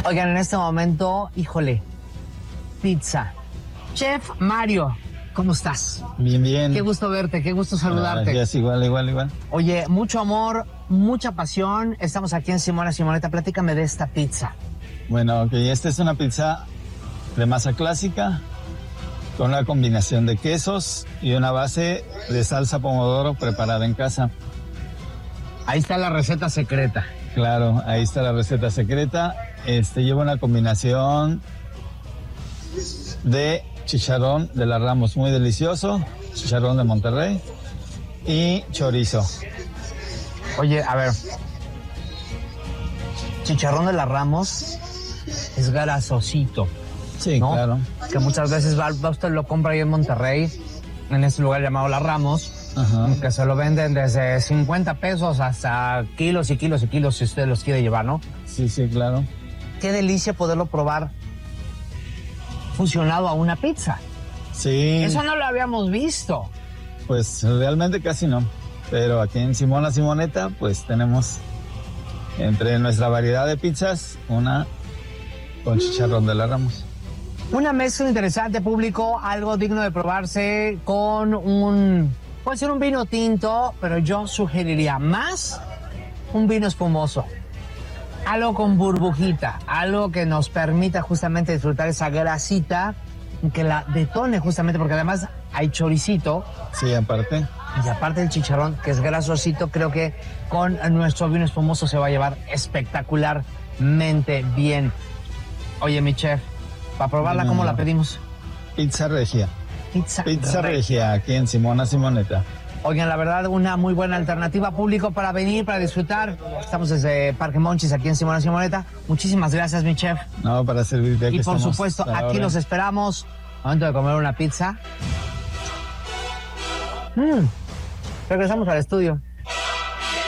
Oigan, en este momento, híjole, pizza. Chef Mario, ¿cómo estás? Bien, bien. Qué gusto verte, qué gusto saludarte. Gracias, igual. Oye, mucho amor, mucha pasión. Estamos aquí en Simona Simonetta. Platícame de esta pizza. Bueno, ok, esta es una pizza de masa clásica con una combinación de quesos y una base de salsa pomodoro preparada en casa. Ahí está la receta secreta. Claro, ahí está la receta secreta. Lleva una combinación de chicharrón de la Ramos, muy delicioso, chicharrón de Monterrey y chorizo. Oye, a ver, chicharrón de la Ramos es grasosito. Sí, ¿no? claro. Que muchas veces va usted lo compra ahí en Monterrey, en este lugar llamado La Ramos. Ajá. Que se lo venden desde 50 pesos hasta kilos y kilos y kilos si usted los quiere llevar, ¿no? Sí, claro. Qué delicia poderlo probar fusionado a una pizza. Sí. Eso no lo habíamos visto. Pues realmente casi no. Pero aquí en Simona Simonetta, pues tenemos entre nuestra variedad de pizzas, una con chicharrón de la Ramos. Una mezcla interesante, público, algo digno de probarse con puede ser un vino tinto, pero yo sugeriría más un vino espumoso. Algo con burbujita, algo que nos permita justamente disfrutar esa grasita, que la detone justamente, porque además hay choricito. Sí, aparte. Y aparte el chicharrón, que es grasosito, creo que con nuestro vino espumoso se va a llevar espectacularmente bien. Oye, mi chef, para probarla, ¿cómo la pedimos? Pizza regia. Pizza regia, aquí en Simona Simonetta. Oigan, la verdad, una muy buena alternativa, público, para venir, para disfrutar. Estamos desde Parque Monchis, aquí en Simona Simonetta. Muchísimas gracias, mi chef. No, para servirte. Y por supuesto, aquí los esperamos. Momento de comer una pizza. Regresamos al estudio.